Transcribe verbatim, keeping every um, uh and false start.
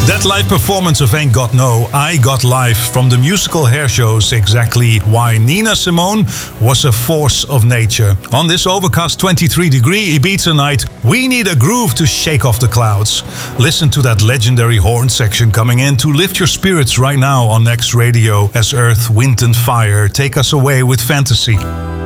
That live performance of Ain't Got No, I Got Life from the musical hair shows exactly why Nina Simone was a force of nature. On this overcast twenty-three degree Ibiza night, we need a groove to shake off the clouds. Listen to that legendary horn section coming in to lift your spirits right now on Next Radio as Earth, Wind and Fire take us away with fantasy.